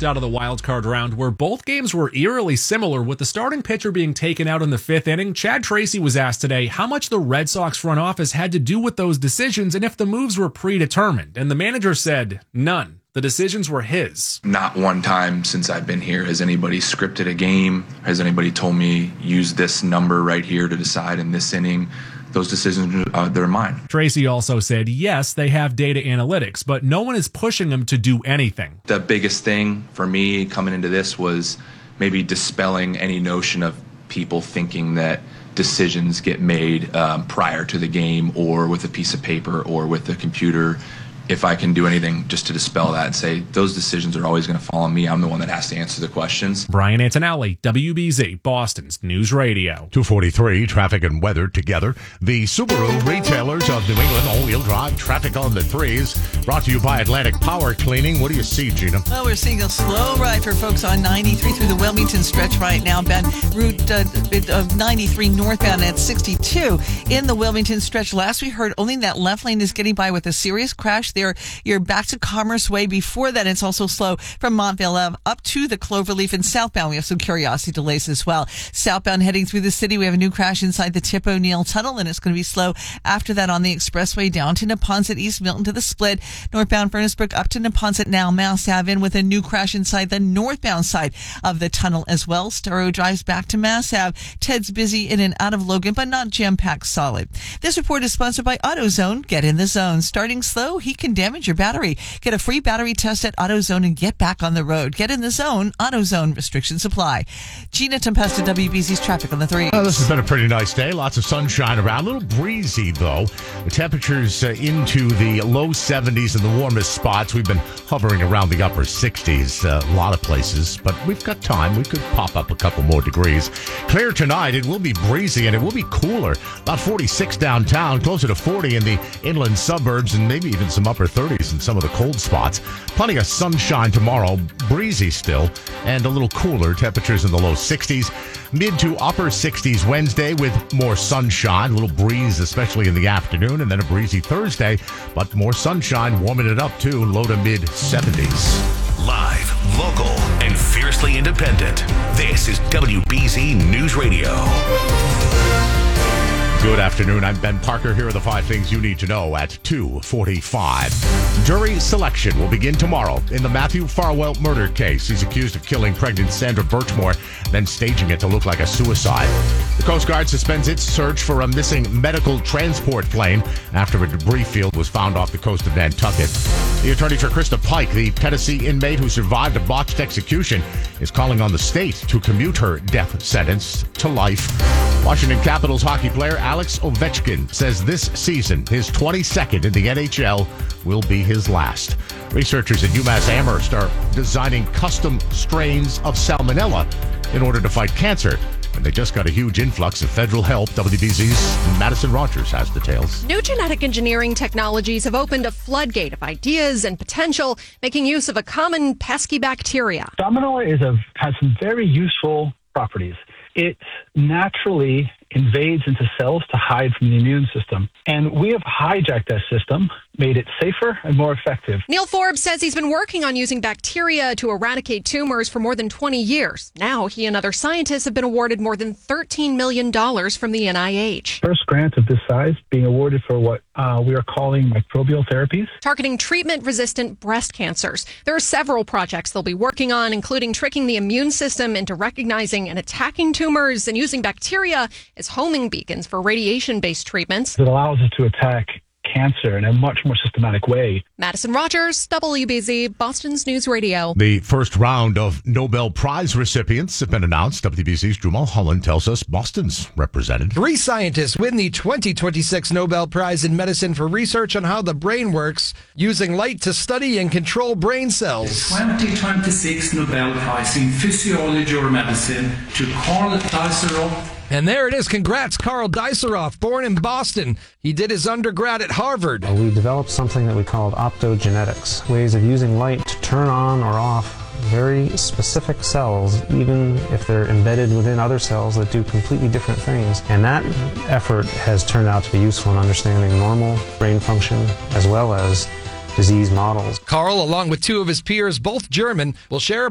swept out of the wild card round, where both games were eerily similar, with the starting pitcher being taken out in the fifth inning. Chad Tracy was asked today how much the Red Sox front office had to do with those decisions and if the moves were predetermined. And the manager said, none. The decisions were his. Not one time since I've been here has anybody scripted a game. Has anybody told me use this number right here to decide in this inning? Those decisions, they're mine. Tracy also said, yes, they have data analytics, but no one is pushing them to do anything. The biggest thing for me coming into this was maybe dispelling any notion of people thinking that decisions get made prior to the game or with a piece of paper or with a computer. If I can do anything just to dispel that and say those decisions are always going to fall on me, I'm the one that has to answer the questions. Brian Antonelli, WBZ, Boston's News Radio. 2:43, traffic and weather together. The Subaru retailers of New England, all-wheel drive, traffic on the threes. Brought to you by Atlantic Power Cleaning. What do you see, Gina? Well, we're seeing a slow ride for folks on 93 through the Wilmington stretch right now. Ben, route 93 northbound at 62 in the Wilmington stretch. Last we heard, only that left lane is getting by with a serious crash there. You're back to Commerce Way. Before that, it's also slow from Montvale Ave up to the Cloverleaf, and southbound we have some curiosity delays as well. Southbound heading through the city, we have a new crash inside the Tip O'Neill Tunnel, and it's going to be slow after that on the expressway down to Neponset, East Milton to the split. Northbound Furnace Brook up to Neponset now. Mass Ave in with a new crash inside the northbound side of the tunnel as well. Storrow drives back to Mass Ave. Ted's busy in and out of Logan, but not jam-packed solid. This report is sponsored by AutoZone. Get in the zone. Starting slow, he can damage your battery. Get a free battery test at AutoZone and get back on the road. Get in the zone. AutoZone. Restrictions apply. Gina Tempesta, WBZ's traffic on the three. This has been a pretty nice day. Lots of sunshine around. A little breezy, though. The temperatures into the low 70s in the warmest spots. We've been hovering around the upper 60s a lot of places, but we've got time. We could pop up a couple more degrees. Clear tonight. It will be breezy and it will be cooler. About 46 downtown, closer to 40 in the inland suburbs, and maybe even some upper 30s in some of the cold spots. Plenty of sunshine tomorrow, breezy still, and a little cooler. Temperatures in the low 60s, mid to upper 60s Wednesday with more sunshine, a little breeze, especially in the afternoon, and then a breezy Thursday, but more sunshine, warming it up too, low to mid 70s. Live, local, and fiercely independent. This is WBZ News Radio. Good afternoon. I'm Ben Parker. Here are the 5 things you need to know at 2:45. Jury selection will begin tomorrow in the Matthew Farwell murder case. He's accused of killing pregnant Sandra Birchmore, then staging it to look like a suicide. The Coast Guard suspends its search for a missing medical transport plane after a debris field was found off the coast of Nantucket. The attorney for Krista Pike, the Tennessee inmate who survived a botched execution, is calling on the state to commute her death sentence to life. Washington Capitals hockey player Alex Ovechkin says this season, his 22nd in the NHL, will be his last. Researchers at UMass Amherst are designing custom strains of salmonella in order to fight cancer. And they just got a huge influx of federal help. WBZ's Madison Rogers has details. New genetic engineering technologies have opened a floodgate of ideas and potential, making use of a common pesky bacteria. Salmonella has some very useful properties. It naturally invades into cells to hide from the immune system. And we have hijacked that system, made it safer and more effective. Neil Forbes says he's been working on using bacteria to eradicate tumors for more than 20 years. Now he and other scientists have been awarded more than $13 million from the NIH. First grant of this size being awarded for what we are calling microbial therapies. Targeting treatment-resistant breast cancers. There are several projects they'll be working on, including tricking the immune system into recognizing and attacking tumors and using bacteria as homing beacons for radiation-based treatments. It allows us to attack cancer in a much more systematic way. Madison Rogers, WBZ, Boston's News Radio. The first round of Nobel Prize recipients have been announced. WBZ's Drew Mulholland tells us Boston's represented. 3 scientists win the 2026 Nobel Prize in Medicine for research on how the brain works, using light to study and control brain cells. The 2026 Nobel Prize in Physiology or Medicine to Karl Diceroff. And there it is. Congrats, Karl Diceroff, born in Boston. He did his undergrad at Harvard. We developed something that we called optogenetics, ways of using light to turn on or off very specific cells, even if they're embedded within other cells that do completely different things. And that effort has turned out to be useful in understanding normal brain function as well as disease models. Karl, along with 2 of his peers, both German, will share